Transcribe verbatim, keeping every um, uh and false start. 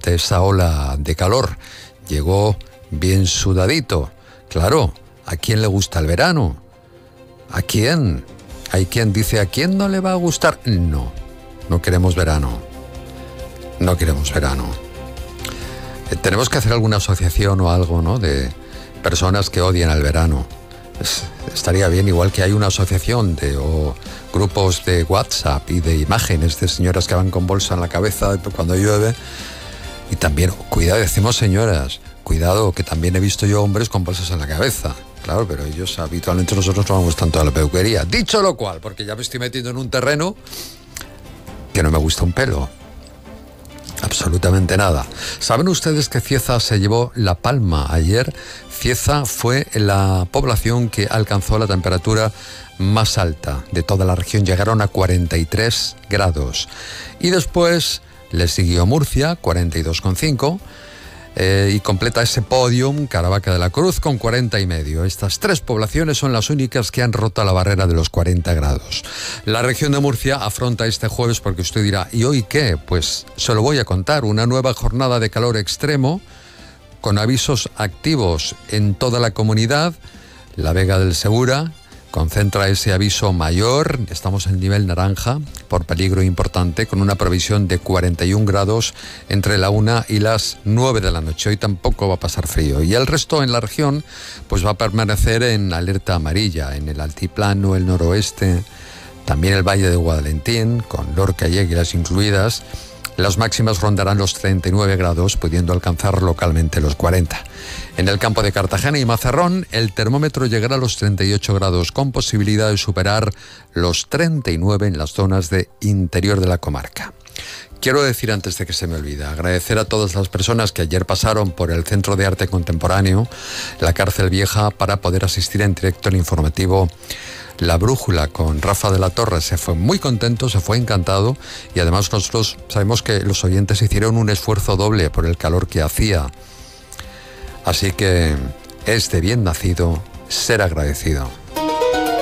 ante esa ola de calor. Llegó bien sudadito. Claro, ¿a quién le gusta el verano? ¿A quién? Hay quien dice, ¿a quién no le va a gustar? No, no queremos verano. No queremos verano. Eh, tenemos que hacer alguna asociación o algo, ¿no?, de personas que odian el verano. Es, estaría bien, igual que hay una asociación de o grupos de WhatsApp y de imágenes de señoras que van con bolsa en la cabeza cuando llueve. Y también, cuidado, decimos señoras, cuidado, que también he visto yo hombres con bolsas en la cabeza. Claro, pero ellos habitualmente nosotros no vamos tanto a la peluquería. Dicho lo cual, porque ya me estoy metiendo en un terreno que no me gusta un pelo. Absolutamente nada. ¿Saben ustedes que Cieza se llevó la palma ayer? Cieza fue la población que alcanzó la temperatura más alta de toda la región. Llegaron a cuarenta y tres grados. Y después le siguió Murcia, cuarenta y dos coma cinco. Eh, y completa ese podium Caravaca de la Cruz con cuarenta y medio. Estas tres poblaciones son las únicas que han roto la barrera de los cuarenta grados. La región de Murcia afronta este jueves, porque usted dirá, ¿y hoy qué? Pues se lo voy a contar, una nueva jornada de calor extremo con avisos activos en toda la comunidad. La Vega del Segura concentra ese aviso mayor, estamos en nivel naranja por peligro importante, con una previsión de cuarenta y un grados entre la una y las nueve de la noche. Hoy tampoco va a pasar frío. Y el resto en la región pues va a permanecer en alerta amarilla, en el altiplano, el noroeste, también el Valle de Guadalentín, con Lorca y Águilas incluidas. Las máximas rondarán los treinta y nueve grados, pudiendo alcanzar localmente los cuarenta. En el campo de Cartagena y Mazarrón, el termómetro llegará a los treinta y ocho grados, con posibilidad de superar los treinta y nueve en las zonas de interior de la comarca. Quiero decir, antes de que se me olvide, agradecer a todas las personas que ayer pasaron por el Centro de Arte Contemporáneo, la Cárcel Vieja, para poder asistir en directo al informativo La Brújula con Rafa de la Torre. Se fue muy contento, se fue encantado, y además nosotros sabemos que los oyentes hicieron un esfuerzo doble por el calor que hacía. Así que es de bien nacido ser agradecido.